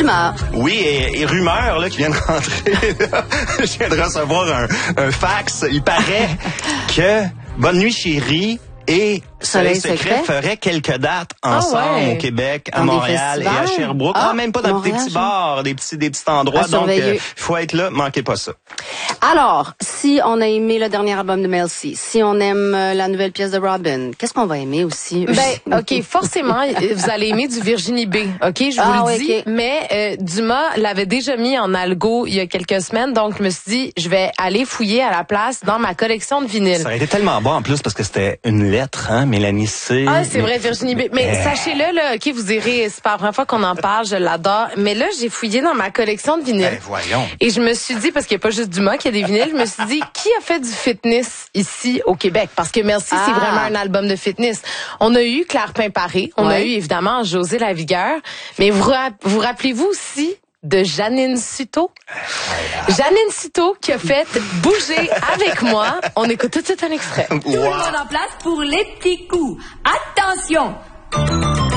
rumeur. Oui, et rumeur là, qui vient de rentrer. Là. Je viens de recevoir un fax. Il paraît que Bonne Nuit Chérie et Soleil Secret ferait quelques dates ensemble au Québec, à Montréal et à Sherbrooke. Même pas dans des petits bars, des petits endroits. Donc, il faut être là, manquez pas ça. Alors, si on a aimé le dernier album de Mel C, si on aime la nouvelle pièce de Robin, qu'est-ce qu'on va aimer aussi? OK, forcément, vous allez aimer du Virginie B, OK, je vous le dis. Okay. Mais Dumas l'avait déjà mis en algo il y a quelques semaines, donc je me suis dit, je vais aller fouiller à la place dans ma collection de vinyles. Ça aurait été tellement bon en plus parce que c'était une lettre, hein, Mélanie C. Ah, c'est vrai, Virginie B. Mais sachez-le, là, OK, vous direz, c'est pas la première fois qu'on en parle, je l'adore. Mais là, j'ai fouillé dans ma collection de vinyles. Voyons. Et je me suis dit, parce qu'il n'y a pas juste Dumas qui a des vinyles, je me suis dit, qui a fait du fitness ici au Québec? Parce que Merci, c'est vraiment un album de fitness. On a eu Claire Pimparé, on a eu évidemment José Lavigueur, mais vous rappelez-vous aussi de Janine Suto? Janine Suto qui a fait Bouger avec moi. On écoute tout de suite un extrait. Tout le monde en place pour les petits coups. Attention!